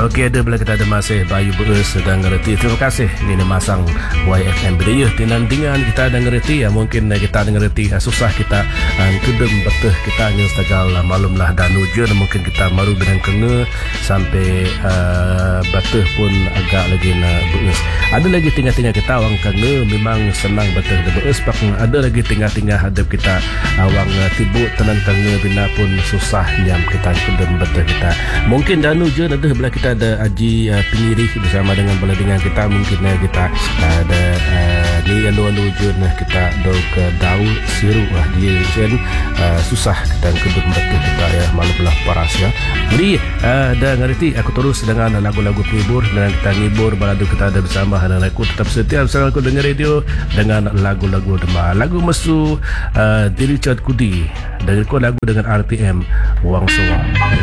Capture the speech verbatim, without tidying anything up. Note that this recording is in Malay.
Okey, ada bila kita ada masih Bayu Beus dan ngerti. Terima kasih ni masang Y F M Bedaya tinandingan kita ada ngerti ya, mungkin kita ada ngerti susah kita uh, kedem beteh kita hanya setegal malumlah dan ujian mungkin kita maru dengan kena sampai uh, beteh pun agak lagi na Beus. Ada lagi tinggal-tinggal kita awang kena memang senang beteh de Beus, pak ada lagi tinggal-tinggal hadap kita awang uh, tibuk tenan kena bina pun susah nyam kita kedem beteh kita. Mungkin dan ujian ada bila kita ada aji uh, pengirih bersama dengan beladingan kita, mungkin uh, kita uh, ada uh, ni anu-anu ujian uh, kita do ke daun siru lah dia kan uh, susah kita kedua betul kita ya malu belah paras ya. Jadi uh, dah ngerti aku terus dengan lagu-lagu penghibur dan kita ngibur baladu kita ada bersama dan aku tetap setia bersama aku dengar radio dengan lagu-lagu demam lagu mesu uh, di Richard Kudi dan aku lagu dengan R T M Wang Soa.